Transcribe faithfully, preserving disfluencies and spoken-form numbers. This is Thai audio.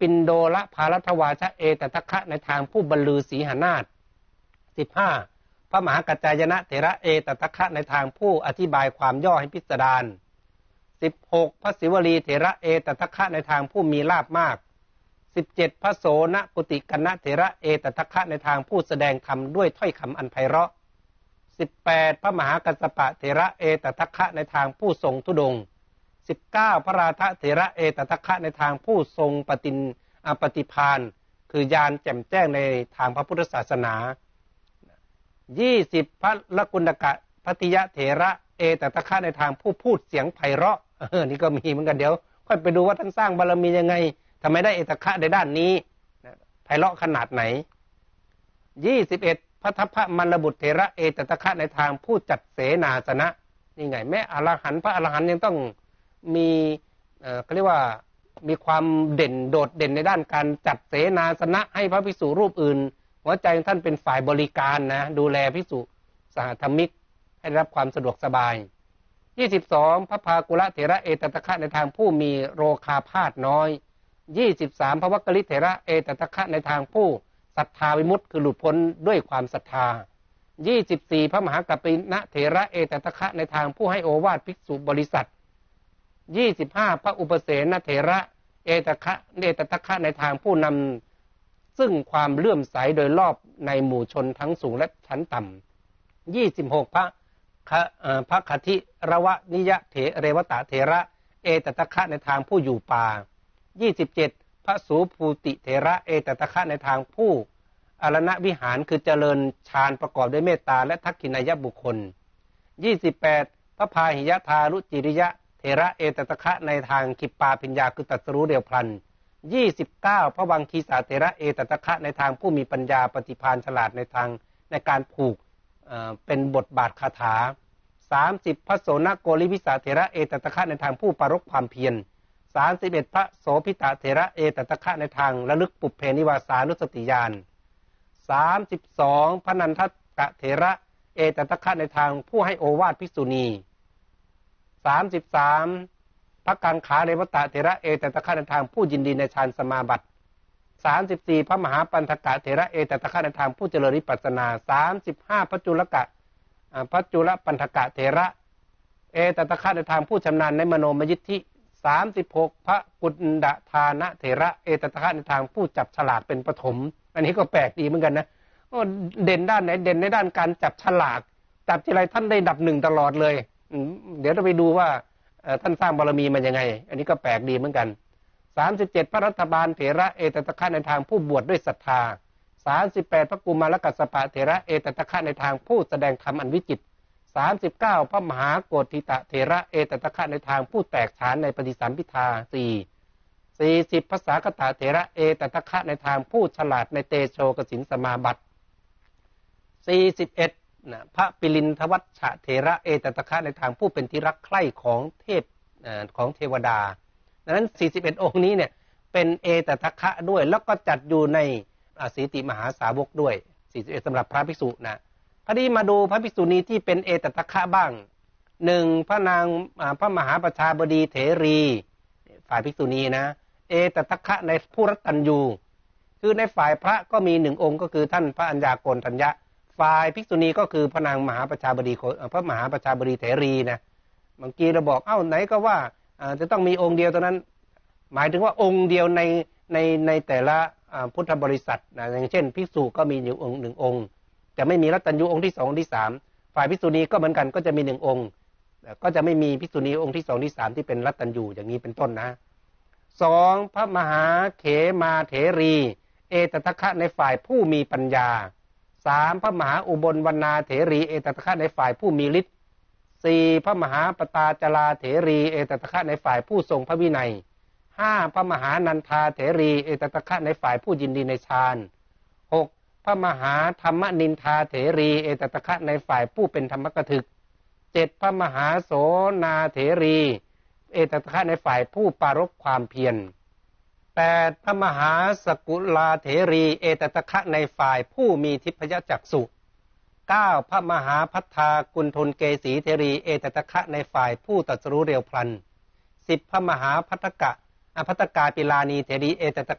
ปินโดละภารัตวาชะเอตทัคคะในทางผู้บรรลือสีหนาฏสิบห้าพระมหากัจจายนะเถระเอตทัคคะในทางผู้อธิบายความย่อให้พิสดารสิบหกพระศิวลีเถระเอตทัคคะในทางผู้มีลาภมากสิบเจ็ดพระโสนกุติกนะเถระเอตทัคคะในทางผู้แสดงธรรมด้วยถ้อยคำอันไพเราะสิบแปดพระมหากัสสปะเถระเอตทัคคะในทางผู้ทรงธุดงค์สิบเก้าพระราธเถระเอตทัคคะในทางผู้ทรงปฏิปฏิภาณคือญาณแจ่มแจ้งในทางพระพุทธศาสนายี่สิบพระลกุณกะพัติยะเถระเอตทัคคะในทางผู้พูดเสียงไพเราะเออนี่ก็มีเหมือนกันเดี๋ยวค่อยไปดูว่าท่านสร้างบารมียังไงทำไมได้เอตทัคคะในด้านนี้ไพเราะขนาดไหนยี่สิบเอ็ดพระทัพพระมรบุตรเถระเอตทัคคะในทางผู้จัดเสนาสนะนี่ไงแม้อรหันต์พระอรหันต์ยังต้องมีเอ่อเขาเรียกว่ามีความเด่นโดดเด่นในด้านการจัดเสนาสนะให้พระภิกษุรูปอื่นหัวใจท่านเป็นฝ่ายบริการนะดูแลภิกษุสหธรรมิกให้รับความสะดวกสบายยี่สิบสองพระภากุละเถระเอตทัคคะในทางผู้มีโรคาพาธน้อยยี่สิบสามพระวักกลิเถระเอตทัคคะในทางผู้ศรัทธาวิมุตติคือหลุดพ้นด้วยความศรัทธายี่สิบสี่พระมหากัปปินะเถระเอตทัคคะในทางผู้ให้โอวาทภิกษุบริษัทยี่สิบห้าพระอุปเสนเถระเอตทัคคะเอตทัคคะในทางผู้นำซึ่งความเลื่อมใสโดยรอบในหมู่ชนทั้งสูงและชั้นต่ำยี่สิบหกพระพระคทิรวนิยะเถเรวตะเถระเอตทัคคะในทางผู้อยู่ป่ายี่สิบเจ็ดพระสูภูติเถระเอตทัคคะในทางผู้อรณวิหารคือเจริญฌานประกอบด้วยเมตตาและทักขิณายบุคคลยี่สิบแปดพระพาหิยทารุจิริยะเถระเอตทัคคะในทางขิปปาปิญญาคือตรัสรู้เดียวพลันยี่สิบเก้าพระวังคีสาเถระเอตทัคคะในทางผู้มีปัญญาปฏิภาณฉลาดในทางในการผูกเป็นบทบาทคาถาสามสิบพระโสนโกลิวิสาเถระเอตทัคคะในทางผู้ปรารภความเพียรสามสิบเอ็ดพระโสภิตะเถระเอตทัคคะในทางระลึกปุพเพนิวาสานุสติญาณสามสิบสองพระนันทกะเถระเอตทัคคะในทางผู้ให้โอวาทภิกษุณีสามสิบสามพระกังขาเรวตะเถระเอตทัคคะในทางผู้ยินดีในฌานสมาบัติสามสิบสี่พระมหาปันธกะเถระเอตทัคคะในทางผู้เจริญวิปัสสนาสามสิบห้าพระจุลกะพระจุลปันธกะเถระเอตทัคคะในทางผู้ชำนาญในมโนมยิทธิสามสิบหกพระกุณฑทานะเถระเอตทัคคะในทางผู้จับฉลากเป็นปฐมอันนี้ก็แปลกดีเหมือนกันนะเด่นด้านไหนเด่นในด้านการจับฉลากจับทีไรท่านได้ดับหนึ่งตลอดเลยเดี๋ยวเราไปดูว่าท่านสร้างบารมีมันยังไงอันนี้ก็แปลกดีเหมือนกันสามสิบเจ็ดพระรัฐบาลเถระเอตทัคคะในทางผู้บวชด้วยศรัทธาสามสิบแปดพระกุมารกัสสปะเถระเอตทัคคะในทางผู้แสดงธรรมอันวิจิตรสามสิบเก้าพระมหาโกฏฐิตะเถระเอตทัคคะในทางผู้แตกฉานในปฏิสัมภิทาสี่สี่สิบภาษากตะเถระเอตทัคคะในทางผู้ฉลาดในเตโชกสินสมาบัติสี่สิบเอ็ดนะพระปิลินทวัชชะเถระเอตทัคคะในทางผู้เป็นที่รักใคร่ของเทพของเทวดาดังนั้นสี่สิบเอ็ดองค์นี้เนี่ยเป็นเอตทัคคะด้วยแล้วก็จัดอยู่ในสีติมหาสาวกด้วยสี่สิบเอ็ดสำหรับพระภิกษุนะพอดีมาดูพระภิกษุณีที่เป็นเอตทัคคะบ้างหนึ่งพระนางพระมหาประชาบดีเถรีฝ่ายภิกษุณีนะเอตทัคคะในผู้รัตตัญญูคือในฝ่ายพระก็มีหนึ่งองค์ก็คือท่านพระอัญญาโกณฑัญญะฝ่ายภิกษุณีก็คือพระนางมหาประชาบดีพระมหาประชาบดีเถรีนะบางทีเราบอกเอ้าไหนก็ว่าจะต้องมีองค์เดียวเท่านั้นหมายถึงว่าองค์เดียวในในในแต่ละพุทธบริษัทนะอย่างเช่นภิกษุก็มีอยู่องค์หนึ่งองค์จะไม่มีรัตตัญญูองค์ที่สององค์ที่สามฝ่ายภิกษุณีก็เหมือนกันก็จะมีหนึ่งองค์ก็จะไม่มีภิกษุณีองค์ที่สองที่สามที่เป็นรัตตัญญูอย่างนี้เป็นต้นนะสองพระมหาเขมาเถรีเอตทัคคะในฝ่ายผู้มีปัญญาสามพระมหาอุบลวรรณาเถรีเอตทัคคะในฝ่ายผู้มีฤทธิ์สี่พระมหาปตาจลาเถรีเอตทัคคะในฝ่ายผู้ทรงพระวินัยห้าพระมหานันทาเถรีเอตทัคคะในฝ่ายผู้ยินดีในฌานหกพระมหาธรรมนินทาเถรีเอตทัคคะในฝ่ายผู้เป็นธรรมกถึกเจ็ดพระมหาโสนาเถรีเอตทัคคะในฝ่ายผู้ปรารภความเพียรแปดพระมหาสกุลาเถรีเอตทัคคะในฝ่ายผู้มีทิพยจักษุเก้าพระมหาพัทธากุณฑลเกษีเถรีเอตทัคคะในฝ่ายผู้ตรัสรู้เร็วพลันสิบพระมหาพัทธกะอภัตตกาปิลานีเถรีเอตทัค